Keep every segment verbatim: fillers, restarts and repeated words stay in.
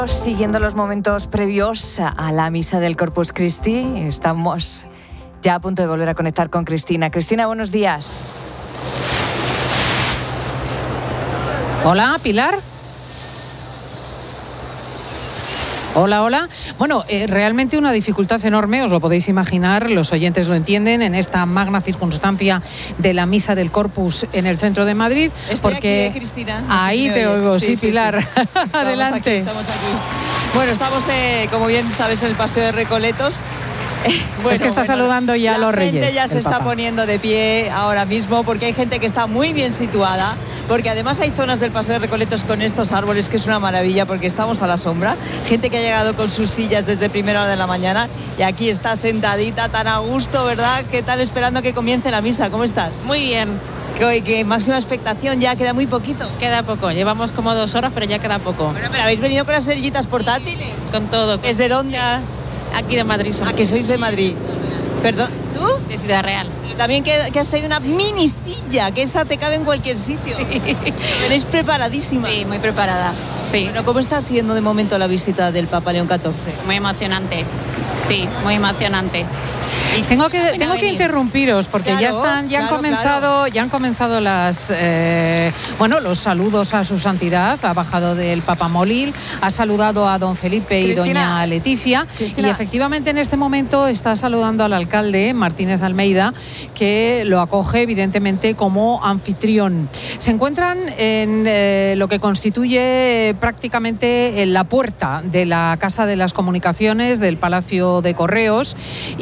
Siguiendo los momentos previos a la misa del Corpus Christi, estamos ya a punto de volver a conectar con Cristina. Cristina, buenos días. Hola, Pilar. Hola, hola. Bueno, eh, realmente una dificultad enorme, os lo podéis imaginar, los oyentes lo entienden, en esta magna circunstancia de la misa del Corpus en el centro de Madrid. Estoy porque aquí, ¿eh, Cristina? No ahí sé si te oyes. oigo, sí, sí, sí Pilar. Sí. Estamos Adelante. Aquí, estamos aquí. Bueno, estamos, eh, como bien sabes, en el Paseo de Recoletos. Bueno, es que está bueno, saludando ya a los reyes. La gente ya se está Papa. poniendo de pie ahora mismo porque hay gente que está muy bien situada, porque además hay zonas del Paseo de Recoletos con estos árboles que es una maravilla porque estamos a la sombra. Gente que ha llegado con sus sillas desde primera hora de la mañana y aquí está sentadita tan a gusto, ¿verdad? ¿Qué tal esperando que comience la misa? ¿Cómo estás? Muy bien. Que, que máxima expectación, ya queda muy poquito. Queda poco, llevamos como dos horas, pero ya queda poco. Bueno, pero ¿habéis venido con las sillitas portátiles? Con todo. Con... ¿Desde dónde? Aquí de Madrid. ¿A que sois de Madrid? ¿Perdón? ¿Tú? De Ciudad Real. Pero también que, que has traído una mini silla, que esa te cabe en cualquier sitio. Sí. Veréis preparadísima. Sí, muy preparadas. Sí. Bueno, ¿cómo está siendo de momento la visita del Papa León catorce? Muy emocionante. Sí, muy emocionante. Y tengo que tengo que interrumpiros porque claro, ya están ya claro, han comenzado claro. ya han comenzado las eh, bueno los saludos a su santidad. Ha bajado del Papamolil, ha saludado a don Felipe y Cristina, doña Leticia Cristina. y efectivamente en este momento está saludando al alcalde Martínez Almeida, que lo acoge evidentemente como anfitrión. Se encuentran en eh, lo que constituye prácticamente en la puerta de la Casa de las Comunicaciones del Palacio de Correos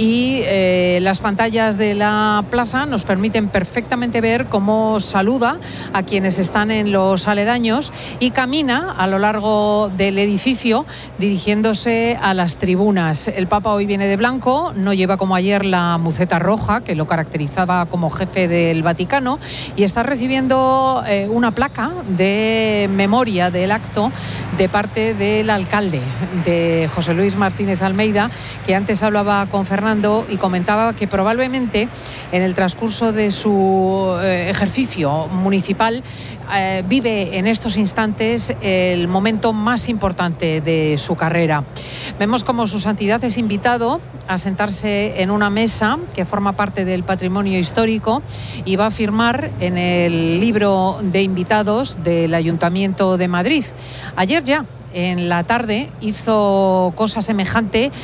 y eh, Eh, las pantallas de la plaza nos permiten perfectamente ver cómo saluda a quienes están en los aledaños y camina a lo largo del edificio dirigiéndose a las tribunas. El Papa hoy viene de blanco, no lleva como ayer la muceta roja que lo caracterizaba como jefe del Vaticano y está recibiendo eh, una placa de memoria del acto de parte del alcalde, de José Luis Martínez Almeida, que antes hablaba con Fernando y comentaba que probablemente en el transcurso de su eh, ejercicio municipal eh, vive en estos instantes el momento más importante de su carrera. Vemos como su santidad es invitado a sentarse en una mesa que forma parte del patrimonio histórico y va a firmar en el libro de invitados del Ayuntamiento de Madrid. Ayer ya en la tarde hizo cosa semejante